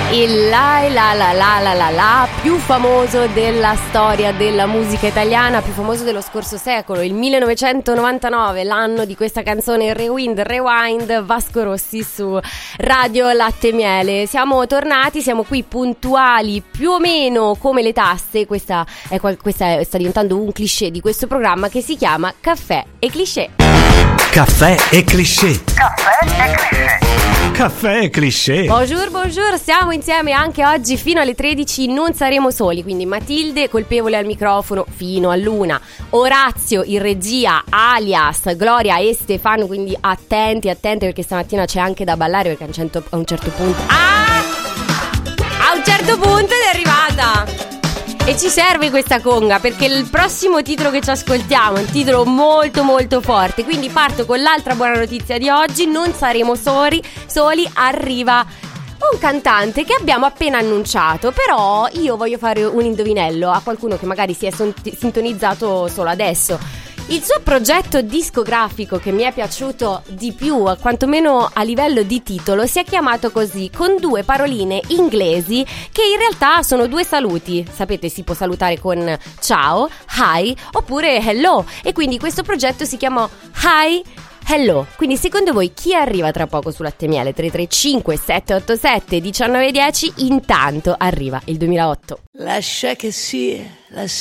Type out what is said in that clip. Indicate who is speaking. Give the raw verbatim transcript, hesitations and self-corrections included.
Speaker 1: Il la e la la la la la la più famoso della storia della musica italiana, più famoso dello scorso secolo, il millenovecentonovantanove, l'anno di questa canzone Rewind Rewind, Vasco Rossi su Radio Latte e Miele. Siamo tornati, siamo qui puntuali più o meno come le tasse. Questa, è, questa è, sta diventando un cliché di questo programma che si chiama Caffè e Cliché.
Speaker 2: Caffè e Cliché.
Speaker 3: Caffè e Cliché.
Speaker 2: Caffè e Cliché.
Speaker 1: Bonjour, bonjour, siamo insieme anche oggi fino alle tredici, non saremo soli, quindi Matilde colpevole al microfono fino all'una, Orazio in regia alias Gloria e Stefano, quindi attenti, attenti perché stamattina c'è anche da ballare perché a un certo, a un certo punto... Ah! A un certo punto è arrivata! E ci serve questa conga perché il prossimo titolo che ci ascoltiamo è un titolo molto molto forte. Quindi parto con l'altra buona notizia di oggi: non saremo soli, soli arriva un cantante che abbiamo appena annunciato. Però io voglio fare un indovinello a qualcuno che magari si è son- sintonizzato solo adesso. Il suo progetto discografico che mi è piaciuto di più, quantomeno a livello di titolo, si è chiamato così, con due paroline inglesi che in realtà sono due saluti. Sapete, si può salutare con ciao, hi oppure hello, e quindi questo progetto si chiamò Hi Hello. Quindi secondo voi chi arriva tra poco su Latte e Miele? tre tre cinque sette otto sette uno nove uno zero. Intanto arriva il duemilaotto.
Speaker 4: Lascia che sia la